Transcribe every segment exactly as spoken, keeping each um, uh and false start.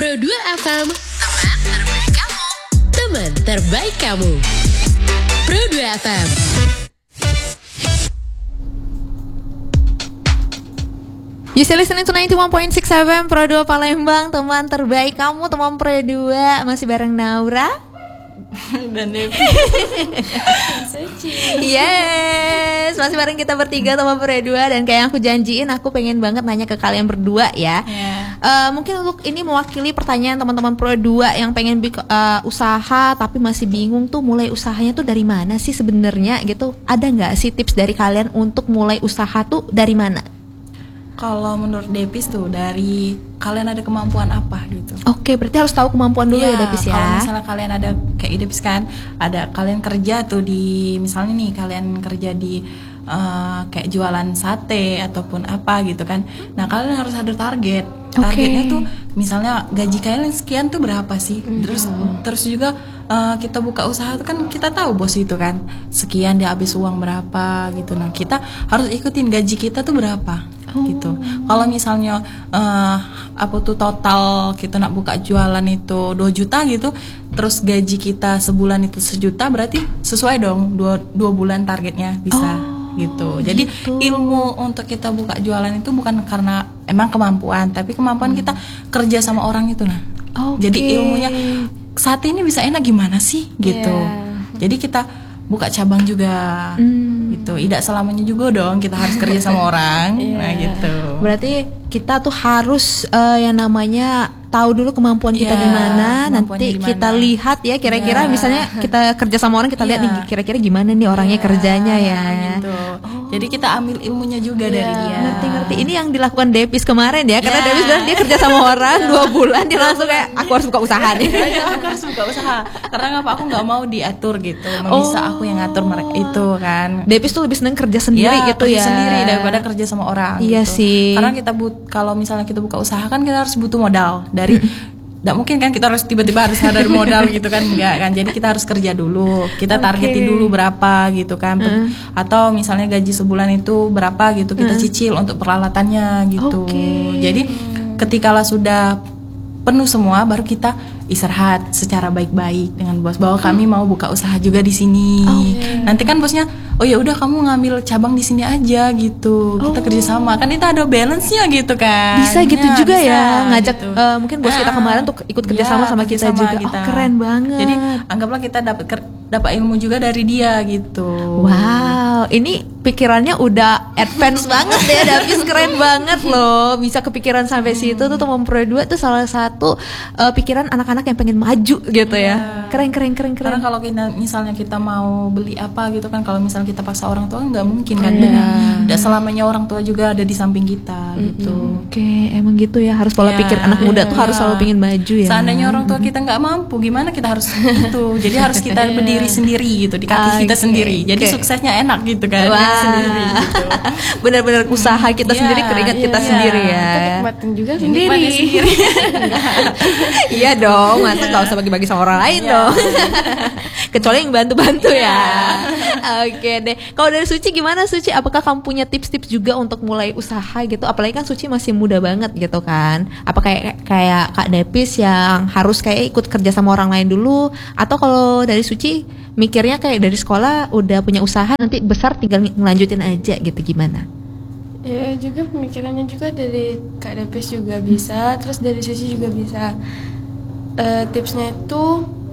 Pro dua F M, teman terbaik kamu. Teman terbaik kamu. Pro dua F M. You still listening to ninety-one point six F M Pro dua Palembang, teman terbaik kamu, teman Pro dua. Masih bareng Naura dan Devi. Yes, masih bareng kita bertiga teman Pro dua. Dan kayak yang aku janjiin, aku pengen banget nanya ke kalian berdua ya. Yeah. Uh, mungkin untuk ini mewakili pertanyaan teman-teman Pro dua yang pengen bik- uh, usaha tapi masih bingung tuh mulai usahanya tuh dari mana sih sebenarnya gitu. Ada nggak sih tips dari kalian untuk mulai usaha tuh dari mana? Kalau menurut Depis tuh dari kalian ada kemampuan apa gitu. Oke, berarti harus tahu kemampuan dulu ya, ya Depis ya. Kalau misalnya kalian ada kayak Depis kan, ada kalian kerja tuh di misalnya nih kalian kerja di uh, kayak jualan sate ataupun apa gitu kan. Nah, kalian harus ada target. Targetnya okay. tuh misalnya gaji kalian sekian tuh berapa sih? Mm-hmm. Terus terus juga uh, kita buka usaha tuh kan kita tahu bos itu kan sekian dia habis uang berapa gitu. Nah, kita harus ikutin gaji kita tuh berapa. Oh. Gitu. Kalau misalnya uh, apa tuh total kita nak buka jualan itu dua juta gitu, terus gaji kita sebulan itu sejuta, berarti sesuai dong dua dua bulan targetnya bisa. Oh, gitu. Jadi gitu. Ilmu untuk kita buka jualan itu bukan karena emang kemampuan, tapi kemampuan hmm. kita kerja sama orang itu nah. Okay. Jadi ilmunya saat ini bisa enak gimana sih gitu. Yeah. Jadi kita buka cabang juga hmm. gitu. Tidak selamanya juga dong kita harus kerja sama orang. Yeah. Nah gitu. Berarti kita tuh harus uh, yang namanya tahu dulu kemampuan kita yeah, gimana, nanti dimana. Kita lihat ya kira-kira yeah. misalnya kita kerja sama orang kita yeah. lihat nih kira-kira gimana nih orangnya yeah. kerjanya ya. Gitu. Oh. Jadi kita ambil ilmunya juga yeah. dari dia. Ngerti-ngerti. Ini yang dilakukan Depis kemarin ya, karena yeah. Depis bilang dia kerja sama orang dua bulan dia langsung kayak aku harus buka usaha nih. Aku harus buka usaha. Karena ngapa aku nggak mau diatur gitu, bisa oh. aku yang ngatur mereka itu kan. Depis tuh lebih seneng kerja sendiri yeah, gitu kerja ya. Sendiri daripada kerja sama orang. Iya gitu. sih. Karena kita but kalau misalnya kita buka usaha kan kita harus butuh modal dari nggak mungkin kan kita harus tiba-tiba harus ada modal gitu kan, enggak kan. Jadi kita harus kerja dulu, kita targetin okay. dulu berapa gitu kan. mm. Atau misalnya gaji sebulan itu berapa gitu kita mm. cicil untuk peralatannya gitu. Okay. Jadi ketika lah sudah penuh semua baru kita istirahat secara baik-baik dengan bos bahwa kami mau buka usaha juga di sini. Okay. Nanti kan bosnya, oh ya udah kamu ngambil cabang di sini aja gitu. Kita oh. kerja sama. Kan itu ada balance-nya gitu kan. Bisa gitu ya, juga bisa, ya. Ngajak gitu. uh, mungkin bos kita kemarin tuh ikut kerja sama ya, sama kita juga. Kita. Oh, keren banget. Jadi anggaplah kita dapat dapat ilmu juga dari dia gitu. Wow, ini pikirannya udah advance banget ya. Davis keren banget loh. Bisa kepikiran sampai hmm. situ tuh teman Pro dua tuh salah satu uh, pikiran anak-anak yang pengen maju gitu ya. Keren keren keren keren. Karena kalau kita misalnya kita mau beli apa gitu kan, kalau misalnya kita paksa orang tua nggak mungkin kan. Yeah. Dan selamanya orang tua juga ada di samping kita mm-hmm. gitu. Oke, okay, emang gitu ya. Harus pola yeah, pikir anak muda yeah. tuh harus selalu pengen maju ya. Seandainya orang tua kita nggak mampu, gimana kita harus itu. Jadi harus kita yeah. berdiri sendiri gitu di kaki okay. kita sendiri. Jadi okay. suksesnya enak gitu kan. Wow. Sendiri gitu. Benar-benar usaha kita yeah, sendiri, keringat yeah, kita yeah. sendiri ya. Kita nikmatin juga sendiri. sendiri. Iya dong, masa nggak usah bagi-bagi sama orang lain yeah. dong. Kecuali yang bantu-bantu yeah. ya. Oke okay deh. Kalau dari Suci gimana Suci? Apakah kamu punya tips-tips juga untuk mulai usaha gitu? Apalagi kan Suci masih muda banget gitu kan. Apa kayak kayak Kak Depis yang harus kayak ikut kerja sama orang lain dulu? Atau kalau dari Suci mikirnya kayak dari sekolah udah punya usaha nanti besar tinggal ngelanjutin aja gitu, gimana? Ya juga pemikirannya juga dari Kak Depis juga bisa, terus dari Suci juga bisa. Uh, tipsnya itu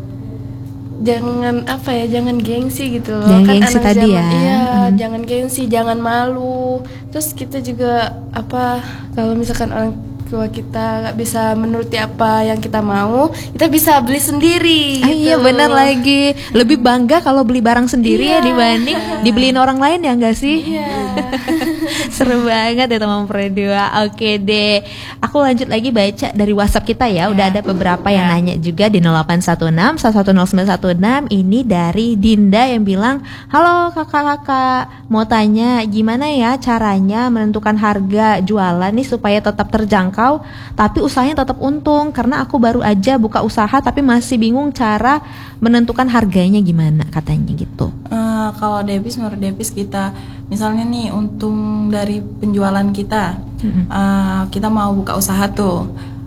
jangan apa ya, jangan gengsi gitu loh. Jangan kan gengsi anak tadi zaman, ya. Iya, hmm. jangan gengsi, jangan malu. Terus kita juga apa, kalau misalkan orang tua kita nggak bisa menuruti apa yang kita mau, kita bisa beli sendiri. Ah, gitu. Iya benar lagi. Lebih bangga kalau beli barang sendiri iya. ya dibanding dibeliin orang lain ya nggak sih? Iya. Seru banget ya teman Pro dua. Oke deh, aku lanjut lagi baca dari WhatsApp kita ya. Udah ada beberapa yang nanya juga di nol delapan satu enam satu satu nol sembilan satu enam. Ini dari Dinda yang bilang, halo kakak-kakak, mau tanya gimana ya caranya menentukan harga jualan nih supaya tetap terjangkau tapi usahanya tetap untung, karena aku baru aja buka usaha tapi masih bingung cara menentukan harganya gimana katanya gitu. Uh, kalau Depis, menurut Depis kita misalnya nih untung dari penjualan kita, mm-hmm. uh, kita mau buka usaha tuh,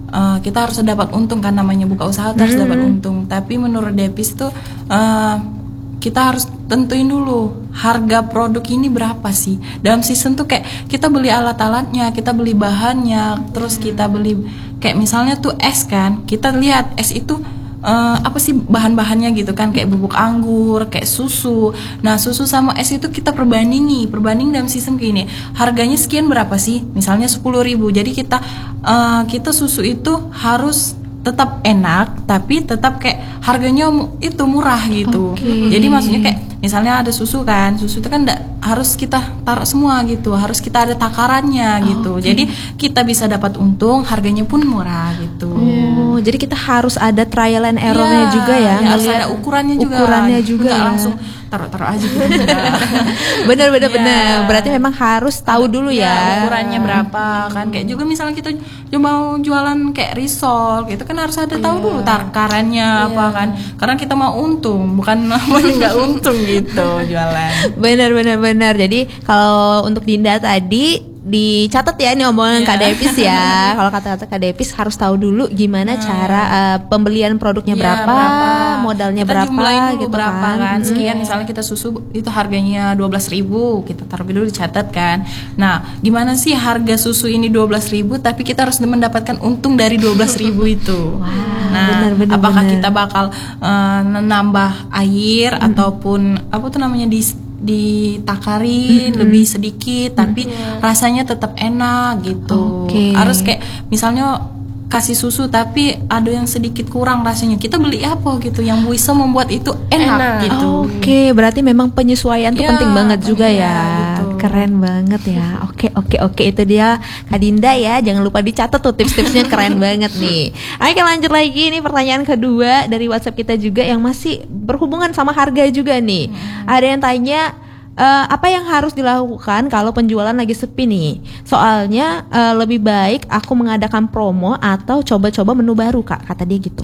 uh, kita harus dapat untung kan, namanya buka usaha tuh harus Hmm. dapat untung. Tapi menurut Depis tuh uh, kita harus tentuin dulu harga produk ini berapa sih. Dalam season tuh kayak kita beli alat-alatnya, kita beli bahannya, terus kita beli kayak misalnya tuh es kan, kita lihat es itu uh, apa sih bahan-bahannya gitu kan, kayak bubuk anggur, kayak susu. Nah susu sama es itu kita perbandingi, perbanding dalam season gini, harganya sekian berapa sih, misalnya sepuluh ribu. Jadi kita uh, kita susu itu harus tetap enak tapi tetap kayak harganya mu- itu murah gitu. Oke. Jadi maksudnya kayak misalnya ada susu kan, susu itu kan nggak harus kita taruh semua gitu, harus kita ada takarannya gitu. Oke. Jadi kita bisa dapat untung, harganya pun murah gitu. Oh, jadi kita harus ada trial and errornya Iya, juga ya, ya, harus ngeliat ada ukurannya juga. ukurannya juga Nggak ya. langsung taruh-taruh aja gitu. Enggak. bener bener Iya. bener. Berarti memang harus tahu dulu Ya, ya. ukurannya berapa kan, kayak juga misalnya kita ju- mau jualan kayak risol gitu kan harus ada tahu dulu takarannya apa kan, karena kita mau untung bukan namanya nggak untung gitu jualan. Bener bener bener. Jadi kalau untuk Dinda tadi dicatat ya, ini omongan Iya. Kak Depis ya. Kalau kata-kata Kak Depis harus tahu dulu gimana cara uh, pembelian produknya Iya, berapa, modalnya kita berapa jumlahin dulu gitu berapa kan. kan. Hmm. Sekian misalnya kita susu itu harganya dua belas ribu, kita taruh dulu dicatat kan. Nah, gimana sih harga susu ini dua belas ribu tapi kita harus mendapatkan untung dari dua belas ribu itu. Nah, benar, benar, apakah benar. kita bakal uh, menambah air ataupun apa tuh namanya di ditakarin lebih sedikit tapi rasanya tetap enak gitu. Oke. Harus kayak misalnya kasih susu tapi ada yang sedikit kurang rasanya, kita beli apa gitu yang bisa membuat itu enak, Enak. gitu. Oke, berarti memang penyesuaian tuh Ya, penting banget juga iya, ya. gitu. Keren banget ya. Oke, oke, oke, itu dia Kak Dinda ya. Jangan lupa dicatat tuh tips-tipsnya, keren banget nih. Oke, lanjut lagi nih pertanyaan kedua dari WhatsApp kita juga yang masih berhubungan sama harga juga nih. Ada yang tanya, Eh, apa yang harus dilakukan kalau penjualan lagi sepi nih? Soalnya eh, lebih baik aku mengadakan promo atau coba-coba menu baru, Kak, kata dia gitu.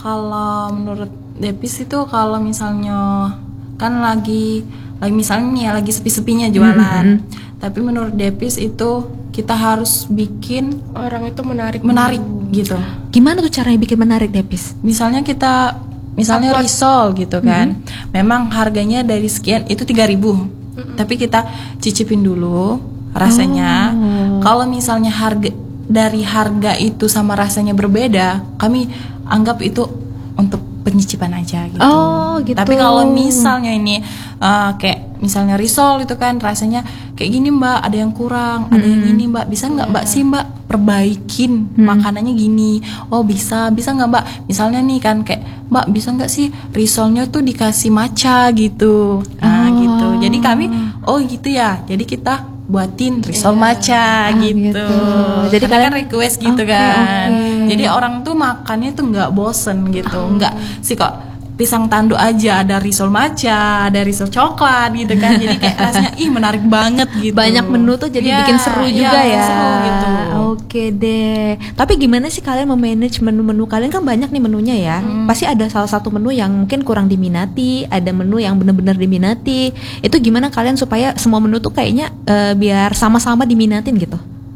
Kalau menurut Depis itu kalau misalnya kan lagi lagi misalnya nih ya, lagi sepi-sepinya jualan. Tapi menurut Depis itu kita harus bikin Orang itu menarik. menarik gitu. Gimana tuh caranya bikin menarik, Depis? Misalnya kita misalnya risol gitu kan. Memang harganya dari sekian itu tiga ribu. Tapi kita cicipin dulu rasanya. Kalau misalnya harga dari harga itu sama rasanya berbeda, kami anggap itu untuk penyicipan aja gitu. Oh, gitu. Tapi kalau misalnya ini uh, kayak misalnya risol itu kan rasanya kayak gini Mbak, ada yang kurang, ada yang gini Mbak, bisa nggak Mbak sih Mbak perbaikin makanannya gini? Oh bisa, bisa nggak Mbak? Misalnya nih kan kayak Mbak bisa nggak sih risolnya tuh dikasih matcha gitu? Nah gitu. Jadi kami oh gitu ya. Jadi kita buatin risol matcha gitu. gitu. Jadi Jadi kalian- kan request gitu Oke, kan. oke. Jadi orang tuh makannya tuh nggak bosen gitu, nggak sih kok pisang tanduk aja ada risol matcha, ada risol coklat gitu kan. Jadi kayak rasanya ih menarik banget gitu. Banyak menu tuh jadi Iya, bikin seru iya, juga ya. seru gitu. Oke deh. Tapi gimana sih kalian memanage menu-menu kalian, kan banyak nih menunya ya. Hmm. Pasti ada salah satu menu yang mungkin kurang diminati, ada menu yang benar-benar diminati. Itu gimana kalian supaya semua menu tuh kayaknya eh, biar sama-sama diminatin gitu?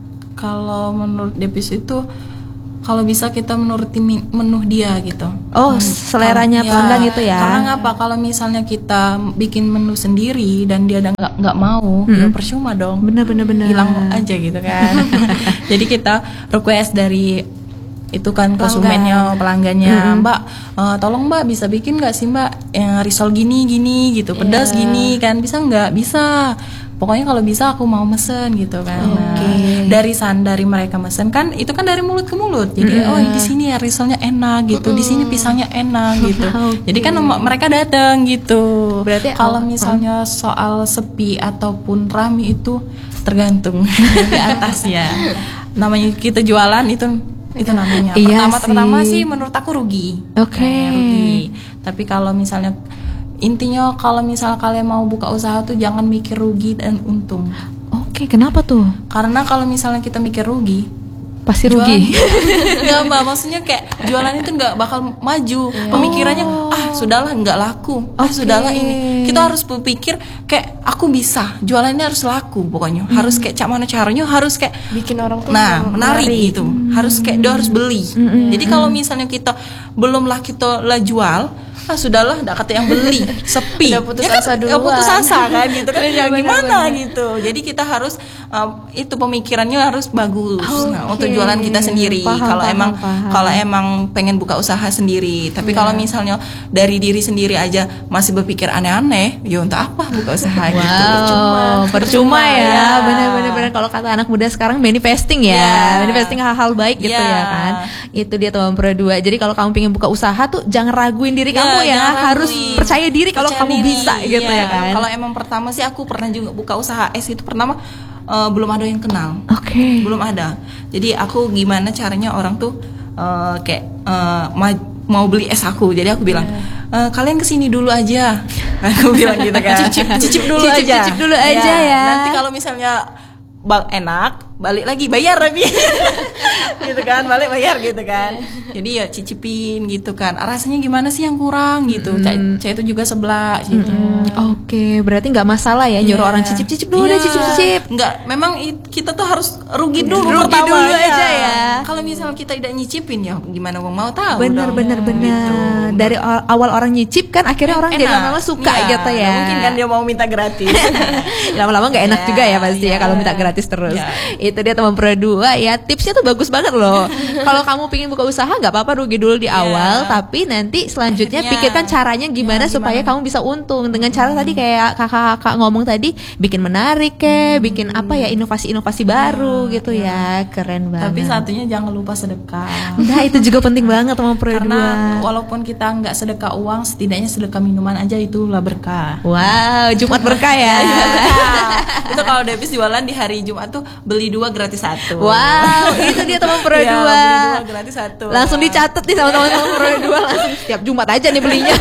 Kalau menurut Depis itu kalau bisa kita menuruti min- menu dia gitu. Oh, Hmm, seleranya kalau- pelanggan gitu ya. Karena ngapa? Kalau misalnya kita bikin menu sendiri dan dia udah nggak nggak mau, ya percuma dong. Bener-bener bener. Hilang aja gitu kan. Jadi kita request dari itu kan konsumennya, pelanggannya, Mbak, eh, tolong Mbak bisa bikin nggak sih Mbak yang risol gini gini gitu, pedas gini kan, bisa nggak? Bisa. Pokoknya kalau bisa aku mau mesen gitu kan. Nah, dari san dari mereka mesen kan itu kan dari mulut ke mulut. Jadi oh di sini ya risolnya enak gitu, di sini pisangnya enak gitu. Jadi kan em- mereka datang gitu. Berarti kalau oh, misalnya soal sepi ataupun rame itu tergantung di atas ya. Namanya kita jualan itu itu namanya. Iya Pertama-tama sih. sih menurut aku rugi. Oke. Kayak rugi. Tapi kalau misalnya intinya kalau misal kalian mau buka usaha tuh jangan mikir rugi dan untung. Oke, kenapa tuh? Karena kalau misalnya kita mikir rugi, pasti rugi. Nggak mbak, maksudnya kayak jualan itu nggak bakal maju. Pemikirannya ah sudahlah nggak laku, ah Oke. sudahlah ini. Kita harus berpikir kayak aku bisa jualan ini harus laku pokoknya. Harus kayak cak mana caranya harus kayak Bikin orang tuh nah mau menarik menarik. gitu. Harus kayak dia harus beli. Jadi kalau misalnya kita belum lah kita lah jual, ah sudahlah nggak kata yang beli sepi. Udah putus Ya kan, asa ya duluan. putus asa kan gitu kan ya Benar, gimana benar. gitu. Jadi kita harus um, itu pemikirannya harus bagus. Nah, untuk Oke. jualan kita sendiri. Paham, Kalau paham, emang paham. kalau emang pengen buka usaha sendiri. Tapi kalau misalnya dari diri sendiri aja masih berpikir aneh-aneh, ya untuk apa buka usaha gitu. Wow, percuma, ya. ya. Benar-benar benar. Kalau kata anak muda sekarang manifesting ya, Ya. manifesting hal-hal baik gitu Ya. ya kan. Itu dia teman Pro dua. Jadi kalau kamu pengen buka usaha tuh jangan raguin diri Ya, kamu ya, jangan harus raguin. percaya diri kalau Percaya kamu diri, bisa gitu iya. ya kan. Kalau emang pertama sih aku pernah juga buka usaha es itu pertama eh, belum ada yang kenal. Oke. Belum ada. Jadi aku gimana caranya orang tuh eh, kayak eh, ma- mau beli es aku. Jadi aku bilang "Eh, kalian kesini dulu aja." Aku bilang gitu kan. Cicip, cicip dulu Cicip- aja. cicip dulu aja ya. Nanti kalau misalnya bal enak, balik lagi bayar lagi. Gitu kan, balik bayar gitu kan. Jadi ya cicipin gitu kan. Rasanya gimana sih yang kurang gitu. Saya saya itu juga sebelah gitu. Hmm, Oke, berarti nggak masalah ya nyuruh Iya. orang cicip-cicip dulu deh, Iya. cicip-cicip. Enggak, memang i- kita tuh harus rugi dulu Rugi pertama dulu aja ya. Kalau misal kita tidak nyicipin ya gimana mau mau tahu Bener dong. bener bener. Gitu. Dari a- awal orang nyicip kan akhirnya orang jadi Enak. lama-lama suka Iya, gitu ya. nggak mungkin kan dia mau minta gratis. Lama-lama nggak enak Ya, juga ya pasti ya ya. kalau minta gratis terus. Ya. Itu dia teman Pro dua ya, tipsnya tuh bagus banget loh. Kalau kamu pingin buka usaha nggak apa-apa rugi dulu di awal, tapi nanti selanjutnya Akhirnya. pikirkan caranya gimana Ya, supaya gimana? kamu bisa untung dengan cara tadi kayak kakak-kakak ngomong tadi, bikin menarik ke, bikin apa ya inovasi-inovasi baru gitu ya, keren banget. Tapi satunya jangan lupa sedekah. Nah itu juga penting banget teman Pro Karena dua. walaupun kita nggak sedekah uang, setidaknya sedekah minuman aja itulah berkah. Wow, Jumat berkah ya. Itu kalau Davis jualan di hari Jumat tuh beli dua gratis satu. Wow, itu dia teman Pro Iya, dua. beli dua gratis satu. Langsung dicatat nih sama teman-teman Pro dua, langsung setiap Jumat aja nih belinya.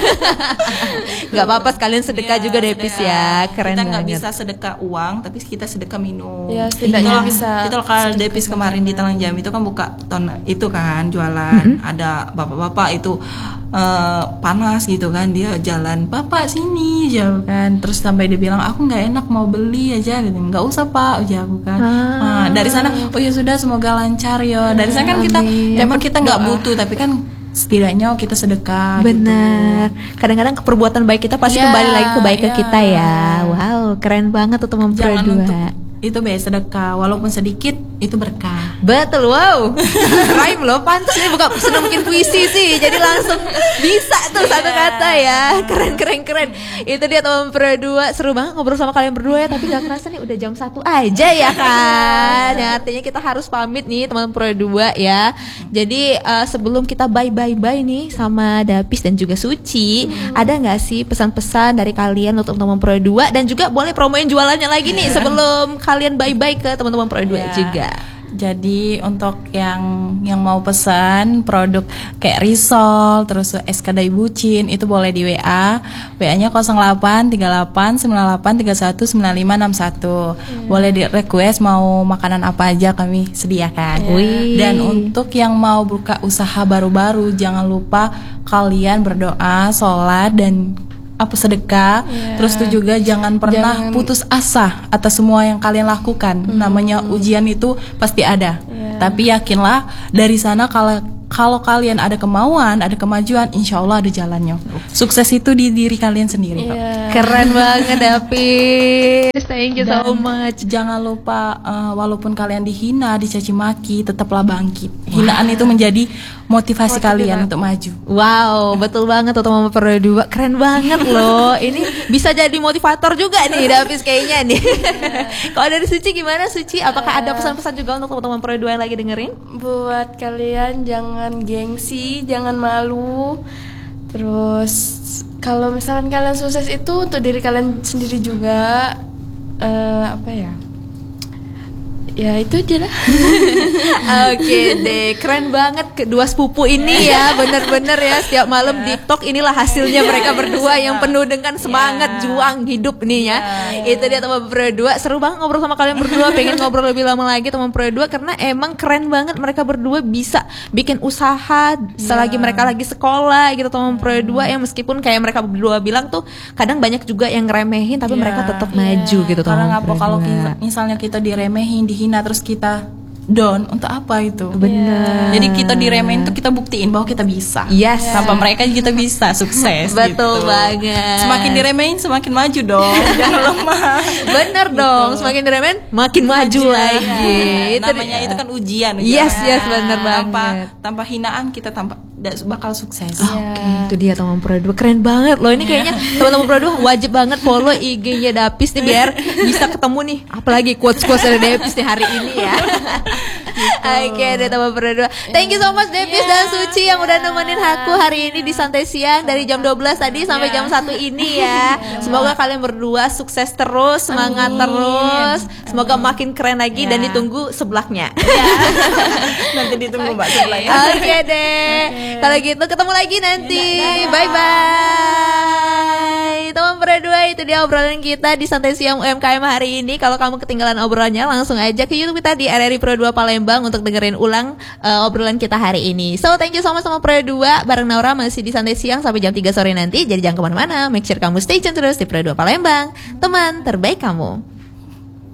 Gak apa-apa sekalian sedekah Iya, juga Depis sedekah. ya, keren Kita nggak banget. bisa sedekah uang, tapi kita sedekah minum. Ya, setidaknya Itulah- bisa Itu kalau Depis kemarin di Talang Jambi itu kan buka ton itu kan jualan. Ada bapak-bapak itu eh, panas gitu kan, dia jalan, "Bapak sini," jauh kan. Terus sampai dia bilang, "Aku nggak enak mau beli aja." Gitu. "Nggak usah Pak," jauh kan. Nah, dari sana, "Oh ya sudah, semoga lancar ya." Dari sana kan kita, emang kita nggak butuh, tapi kan setidaknya kita sedekah. Bener. Kadang-kadang keperbuatan baik kita pasti Iya, kembali lagi ke kebaikan iya. kita ya. Wow, keren banget tuh teman Pro Jangan dua. untuk itu be sedekah, walaupun sedikit itu berkah. Betul, wow. Rhyme loh, pantas nih buka seneng bikin puisi sih. Jadi langsung bisa tuh satu kata ya. Keren keren keren. Itu dia teman Pro dua. Seru banget ngobrol sama kalian berdua ya, tapi gak kerasa nih udah jam satu aja ya kan. Ya, artinya kita harus pamit nih teman Pro dua ya. Jadi eh, sebelum kita bye bye bye nih sama Dapis dan juga Suci, ada nggak sih pesan-pesan dari kalian untuk teman Pro dua, dan juga boleh promoin jualannya lagi nih sebelum kalian bye bye ke teman-teman Pro dua Ya. juga. Jadi untuk yang yang mau pesan produk kayak risol, terus es kadai bucin, itu boleh di W A. W A-nya nol delapan tiga delapan sembilan delapan tiga satu sembilan lima enam satu. Boleh di request mau makanan apa aja kami sediakan. Wih. Dan untuk yang mau buka usaha baru-baru, jangan lupa kalian berdoa, sholat, dan apa sedekah. Terus tuh juga jangan pernah Jangan- putus asa atas semua yang kalian lakukan. Namanya ujian itu pasti ada. Tapi yakinlah dari sana kalau kalau kalian ada kemauan, ada kemajuan, insya Allah ada jalannya. Sukses itu di diri kalian sendiri, Pak. Iya. Keren banget Dapis. Thank you so Dan much. jangan lupa eh, walaupun kalian dihina, dicaci maki, tetaplah bangkit. Hinaan itu menjadi motivasi kalian untuk maju. Wow, betul banget tuh teman Pro dua. Keren banget loh. Ini bisa jadi motivator juga nih Dapis kayaknya nih. Kalau dari Suci gimana Suci? Apakah ada pesan-pesan juga untuk teman-teman Pro dua yang lagi dengerin? Buat kalian jangan gengsi, jangan malu. Terus kalau misalkan kalian sukses itu untuk diri kalian sendiri juga, eh, apa ya? Ya itu aja lah. Oke deh, keren banget kedua sepupu ini ya, bener-bener ya setiap malam di talk inilah hasilnya mereka berdua yang penuh dengan semangat juang hidup nih ya. Itu dia teman berdua, seru banget ngobrol sama kalian berdua, pengen ngobrol lebih lama lagi teman berdua karena emang keren banget mereka berdua bisa bikin usaha selagi mereka lagi sekolah gitu teman berdua yang meskipun kayak mereka berdua bilang tuh kadang banyak juga yang ngeremehin tapi mereka tetap maju gitu Karena teman ngapa kalau berdua. kita- misalnya kita diremehin, dihina terus kita down, untuk apa itu? Bener. Jadi kita diremehin tuh kita buktiin bahwa kita bisa. Yes. Tanpa mereka kita bisa sukses. Betul gitu. banget. Semakin diremehin semakin maju dong. Jangan lemah. Bener dong, semakin diremehin makin maju lagi. Iya, Itu namanya dia. itu kan ujian. Yes, ujian. yes, bener Tanpa banget. tanpa hinaan kita tanpa da- bakal sukses. Oke, itu dia teman Pro dua, keren banget loh ini kayaknya teman-teman Pro dua wajib banget follow I G-nya Dapis nih biar bisa ketemu nih apalagi quotes-quotes dari Dapis nih hari ini ya. Oke deh teman Pro dua. Thank you so much Dapis dan Suci yang udah nemenin aku hari ini di Santai Siang dari jam dua belas tadi sampai jam satu ini ya. Semoga kalian berdua sukses terus, semangat terus. Semoga makin keren lagi dan ditunggu sebelaknya. Nanti ditunggu Mbak sebelah ya. Oke deh. Kalau gitu ketemu lagi nanti. Bye bye. Teman berdua itu dia obrolan kita di Santai Siang U M K M hari ini. Kalau kamu ketinggalan obrolannya langsung aja ke YouTube kita di R R I Pro dua Palembang untuk dengerin ulang uh, obrolan kita hari ini. So thank you so much sama Pro dua bareng Naura masih di Santai Siang sampai jam tiga sore nanti. Jadi jangan kemana-mana. Make sure kamu stay tune terus di Pro dua Palembang. Teman terbaik kamu.